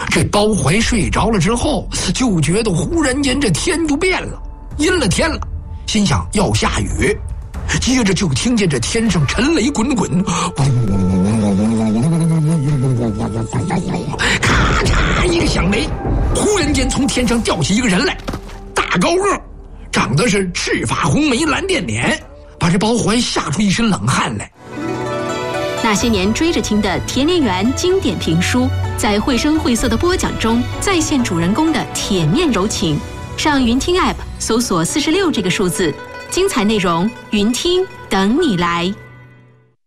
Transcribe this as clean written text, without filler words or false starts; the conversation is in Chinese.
这包怀睡着了之后，就觉得忽然间这天就变了，阴了天了，心想要下雨。接着就听见这天上沉雷滚滚，咔嚓一个响雷，忽然间从天上掉下一个人来，大高个，长得是赤发红眉蓝靛脸，把这包怀吓出一身冷汗来。 那些年追着听的田连元经典评书，在绘声绘色的播讲中再现主人公的铁面柔情。上云听 App 搜索46这个数字，精彩内容云听等你来。